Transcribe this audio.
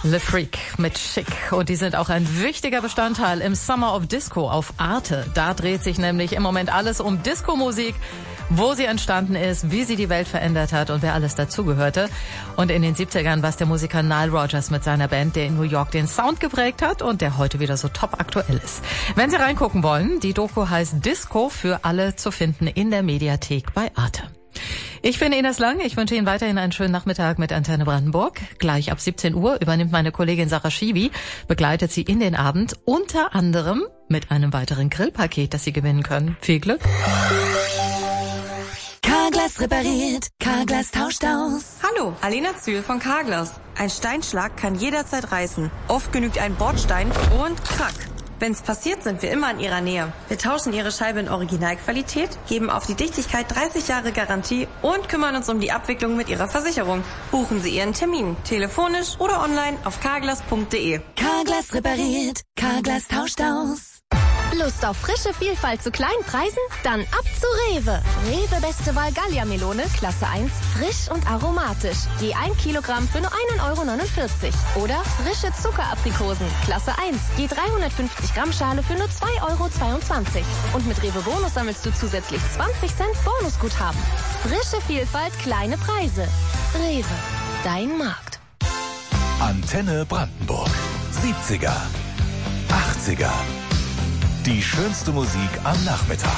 Le Freak mit Chic. Und die sind auch ein wichtiger Bestandteil im Summer of Disco auf Arte. Da dreht sich nämlich im Moment alles um Disco-Musik, wo sie entstanden ist, wie sie die Welt verändert hat und wer alles dazugehörte. Und in den 70ern war es der Musiker Nile Rodgers mit seiner Band, der in New York den Sound geprägt hat und der heute wieder so top aktuell ist. Wenn Sie reingucken wollen, die Doku heißt Disco für alle, zu finden in der Mediathek bei Arte. Ich bin Ines Lang. Ich wünsche Ihnen weiterhin einen schönen Nachmittag mit Antenne Brandenburg. Gleich ab 17 Uhr übernimmt meine Kollegin Sarah Schiwi, begleitet Sie in den Abend, unter anderem mit einem weiteren Grillpaket, das Sie gewinnen können. Viel Glück! Carglass repariert, Carglass tauscht aus. Hallo, Alena Zühl von Carglass. Ein Steinschlag kann jederzeit reißen. Oft genügt ein Bordstein und krack. Wenn's passiert, sind wir immer in Ihrer Nähe. Wir tauschen Ihre Scheibe in Originalqualität, geben auf die Dichtigkeit 30 Jahre Garantie und kümmern uns um die Abwicklung mit Ihrer Versicherung. Buchen Sie Ihren Termin, telefonisch oder online auf carglass.de. Carglass repariert, Carglass tauscht aus. Lust auf frische Vielfalt zu kleinen Preisen? Dann ab zu Rewe. Rewe Beste Wahl Gallia-Melone, Klasse 1, frisch und aromatisch. Je 1 Kilogramm für nur 1,49 € Oder frische Zuckeraprikosen, Klasse 1, je 350 Gramm Schale für nur 2,22 €. Und mit Rewe Bonus sammelst du zusätzlich 20 Cent Bonusguthaben. Frische Vielfalt, kleine Preise. Rewe, dein Markt. Antenne Brandenburg. 70er, 80er. Die schönste Musik am Nachmittag.